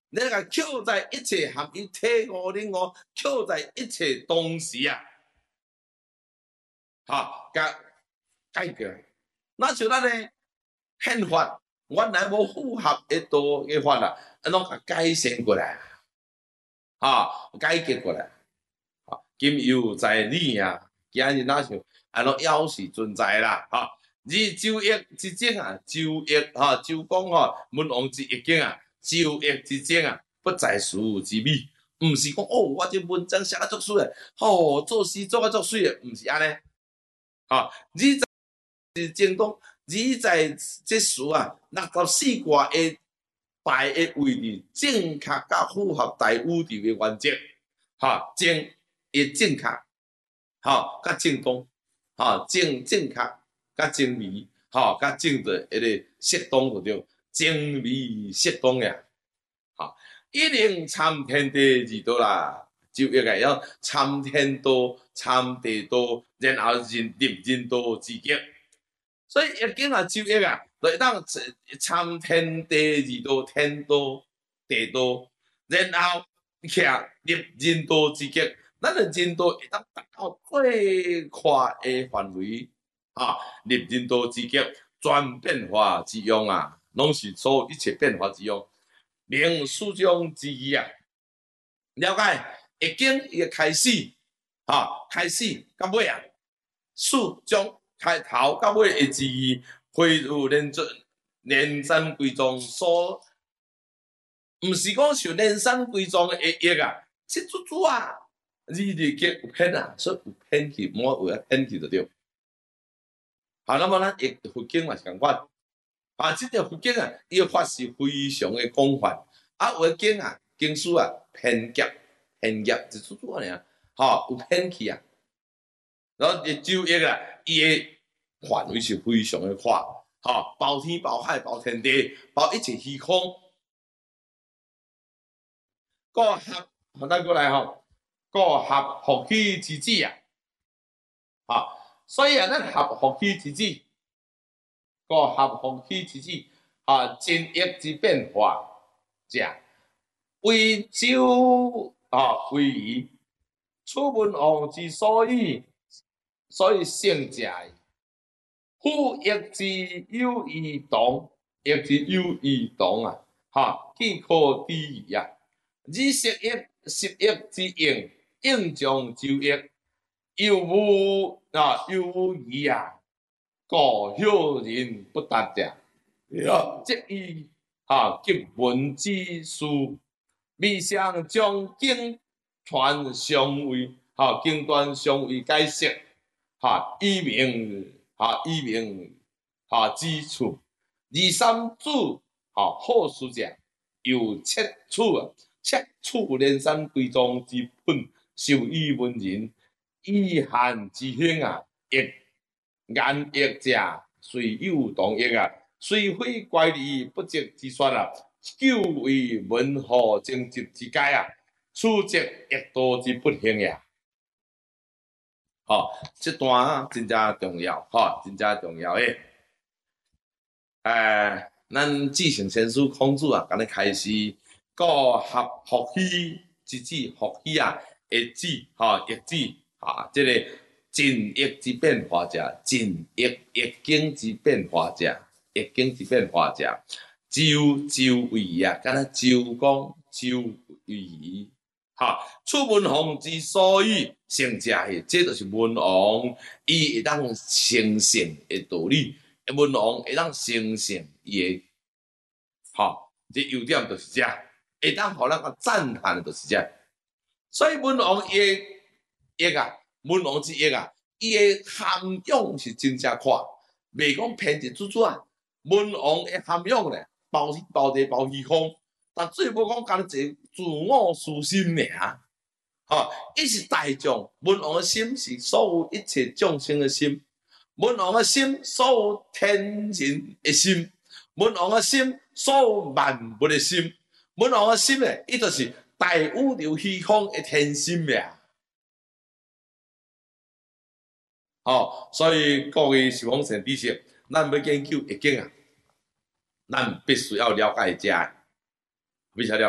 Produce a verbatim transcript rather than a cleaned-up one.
你甲扣在一切含于体五零五，扣在一切东西啊，哈，甲解决。那像咱的宪法，原来无符合一道嘅法啦，啊，拢甲改善过来，哈，改革过来，哈，今有在理啊，今日那像啊，拢要是存在啦，哈。而周易之争啊，周易哈，周公吼，文王之易经啊，周易之争啊，不在书之美，毋是讲哦，我这文章写啊足水诶，吼，做诗做啊足水诶，毋是安尼，哈，你在是正当，你在这书啊，六十四卦诶排诶位置正确甲符合大宇宙诶原则，哈，正诶正确，哈，甲正当，哈，正正确。甲精微，吼，甲正着迄个适当就对，精微适当呀，吼，一能参天地二道啦，就应该要参天道、参地道，然后人入人道之极。所以易经啊，周易啊，就会当参天地二道、天道、地道，然后徛入人道之极。咱的人道会当达到最宽的范围。啊！入人道之极，全变化之用啊，拢是所有一切变化之用，明书中之意啊。了解易经伊个开始，哈、啊，开始到尾啊，书中开头到尾的之意，汇入连准连山归宗所，毋是讲像连山归宗的易啊，这做做啊，字字极有偏啊，所以有偏去，莫有啊偏去就对。好，那么咱易佛经嘛是共款，啊，即条佛经啊，伊个法是非常的广泛，啊，有的经啊，经书啊偏极偏极，就做做尔，吼，有偏去啊，然后亦周易啊，伊个范围是非常的宽，吼，包天包海包天地，包一切虚空，各合，我咱过来吼，各合福气之子啊，啊。所以啊，咱合福气之子，个合福气之子啊，真易之变化者，为周啊为夷，楚文王之所以，所以胜者，夫易之有异同，易之有异同啊，哈，既可知矣啊。以实易实易之应，应将周易。又无啊，又无疑啊，故晓人不达者，即以啊急文之书，未想将经传相位，哈经传相位解释，哈以明哈以明哈之处。二三主哈好书者，又切处啊，切处连山归宗之本，受以文人。以汉之兴啊，易言易者，虽有同易啊，虽非怪异不值之说啊，久为文学争执之解啊，此则易道之不幸呀。吼、哦，这段啊真正重要，吼、哦，真正重要诶。诶，咱继承先书孔子啊，今日开始个合福气之子，福气啊，易子，吼，易子。啊，这个真易之变化者，真易易经之变化者，易经之变化者，周周为夷啊，敢若周公周为夷，哈，楚文王之所以成者，这就是文王伊会当成圣的道理，文王会当成圣伊的，哈，这优点就是这，会当互咱个赞叹的就是这，所以文王伊。易啊，文王之易啊，伊的涵养是真正宽，袂讲偏一拄拄啊。文王的涵养咧，包天包地包虚空，但最无讲干一自我私心尔。吼，伊是大众，文王的心是所有一切众生的心，文王的心所有天人的心，文王的心所有万物的心，文王的心咧，伊就是大宇宙虚空的天心尔。哦，所以各位是讲成知识，咱要研究易经啊，咱必须要了解这，必须了。